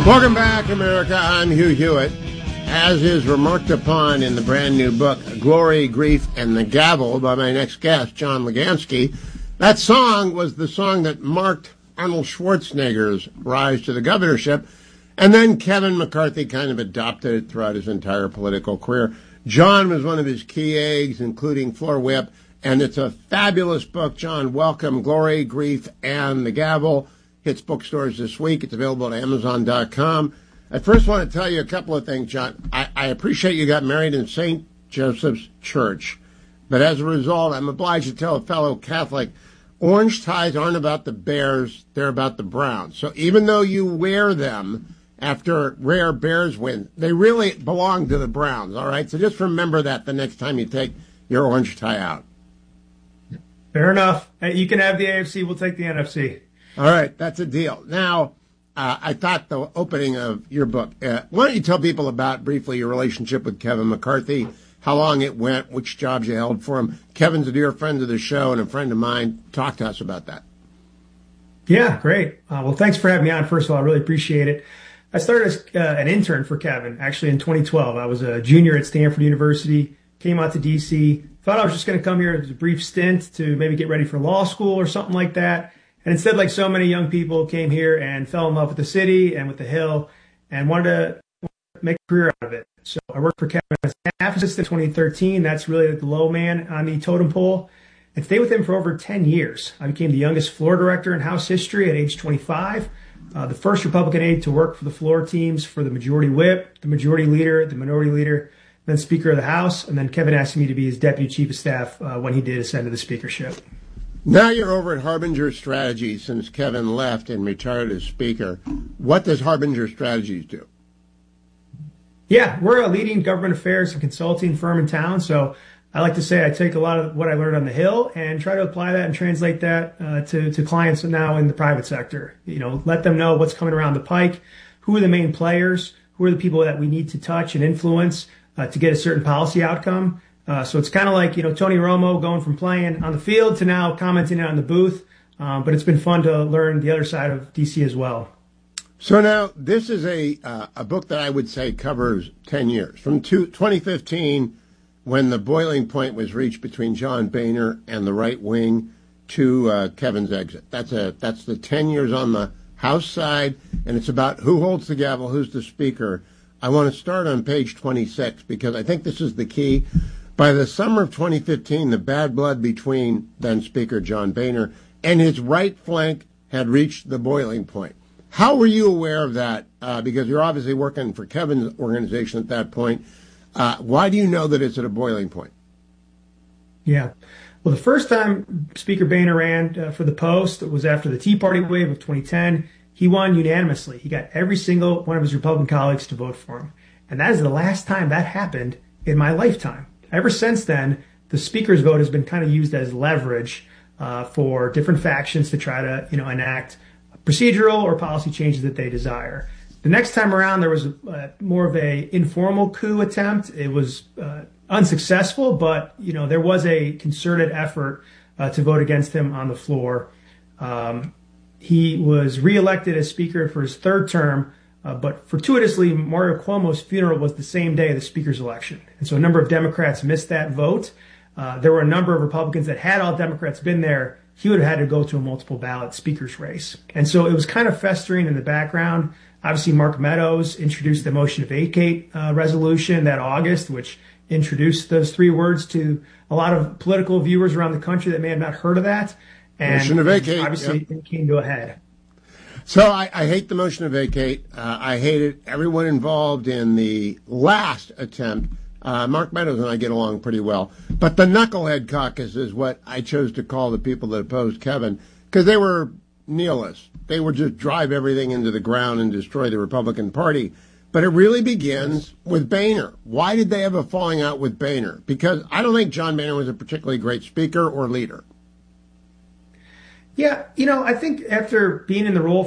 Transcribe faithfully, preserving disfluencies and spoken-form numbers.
Welcome back, America. I'm Hugh Hewitt. As is remarked upon in the brand new book, Glory, Grief, and the Gavel, by my next guest, John Legansky, that song was the song that marked Arnold Schwarzenegger's rise to the governorship, and then Kevin McCarthy kind of adopted it throughout his entire political career. John was one of his key eggs, including Floor Whip, and it's a fabulous book. John, welcome. Glory, Grief, and the Gavel. Hits bookstores this week. It's available at Amazon dot com. I first want to tell you a couple of things, John. I, I appreciate you got married in Saint Joseph's Church, but as a result, I'm obliged to tell a fellow Catholic, orange ties aren't about the Bears, they're about the Browns. So even though you wear them after rare Bears win, they really belong to the Browns, all right? So just remember that the next time you take your orange tie out. Fair enough. Hey, you can have the A F C, we'll take the N F C. All right, that's a deal. Now, uh, I thought the opening of your book, uh, why don't you tell people about briefly your relationship with Kevin McCarthy, how long it went, which jobs you held for him. Kevin's a dear friend of the show and a friend of mine. Talk to us about that. Yeah, great. Uh, well, thanks for having me on. First of all, I really appreciate it. I started as uh, an intern for Kevin, actually in twenty twelve. I was a junior at Stanford University, came out to D C, thought I was just going to come here as a brief stint to maybe get ready for law school or something like that. And instead, like so many young people, came here and fell in love with the city and with the Hill and wanted to make a career out of it. So I worked for Kevin as staff assistant in twenty thirteen. That's really the low man on the totem pole. And stayed with him for over ten years. I became the youngest floor director in House history at age twenty-five. Uh, the first Republican aide to work for the floor teams for the majority whip, the majority leader, the minority leader, then Speaker of the House. And then Kevin asked me to be his deputy chief of staff uh, when he did ascend to the speakership. Now you're over at Harbinger Strategies since Kevin left and retired as Speaker. What does Harbinger Strategies do? Yeah, we're a leading government affairs and consulting firm in town. So I like to say I take a lot of what I learned on the Hill and try to apply that and translate that uh, to, to clients now in the private sector. You know, let them know what's coming around the pike, who are the main players, who are the people that we need to touch and influence uh, to get a certain policy outcome. Uh, so it's kind of like, you know, Tony Romo going from playing on the field to now commenting on the booth. Um, but it's been fun to learn the other side of D C as well. So now this is a uh, a book that I would say covers ten years. From two, twenty fifteen, when the boiling point was reached between John Boehner and the right wing, to uh, Kevin's exit. That's a that's the ten years on the House side, and it's about who holds the gavel, who's the Speaker. I want to start on page twenty-six because I think this is the key. By the summer of twenty fifteen, the bad blood between then Speaker John Boehner and his right flank had reached the boiling point. How were you aware of that? Uh, because you're obviously working for Kevin's organization at that point. Uh, why do you know that it's at a boiling point? Yeah. Well, the first time Speaker Boehner ran uh, for the post was after the Tea Party wave of twenty ten. He won unanimously. He got every single one of his Republican colleagues to vote for him. And that is the last time that happened in my lifetime. Ever since then, the Speaker's vote has been kind of used as leverage uh, for different factions to try to, you know, enact procedural or policy changes that they desire. The next time around, there was uh, more of a informal coup attempt. It was uh, unsuccessful, but, you know, there was a concerted effort uh, to vote against him on the floor. Um, he was reelected as Speaker for his third term. Uh, but fortuitously, Mario Cuomo's funeral was the same day of the Speaker's election. And so a number of Democrats missed that vote. Uh, there were a number of Republicans that had all Democrats been there, he would have had to go to a multiple ballot Speaker's race. And so it was kind of festering in the background. Obviously, Mark Meadows introduced the motion to vacate uh, resolution that August, which introduced those three words to a lot of political viewers around the country that may have not heard of that. And motion to vacate. Obviously, yep. It came to a head. So I, I hate the motion to vacate. Uh, I hated everyone involved in the last attempt. Uh, Mark Meadows and I get along pretty well. But the knucklehead caucus is what I chose to call the people that opposed Kevin, because they were nihilists. They would just drive everything into the ground and destroy the Republican Party. But it really begins with Boehner. Why did they have a falling out with Boehner? Because I don't think John Boehner was a particularly great speaker or leader. Yeah, you know, I think after being in the role